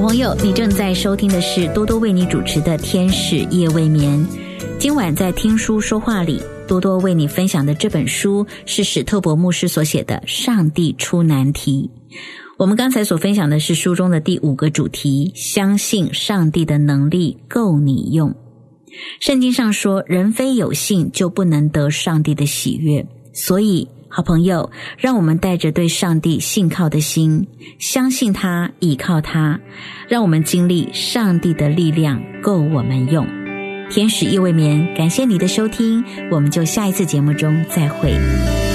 朋友，你正在收听的是多多为你主持的天使夜未眠。今晚在听书说话里，多多为你分享的这本书是史特伯牧师所写的《上帝出难题》。我们刚才所分享的是书中的第5个主题，相信上帝的能力够你用。圣经上说，人非有信就不能得上帝的喜悦，所以好朋友，让我们带着对上帝信靠的心，相信他，倚靠他，让我们经历上帝的力量够我们用。天使夜未眠，感谢你的收听，我们就下一次节目中再会。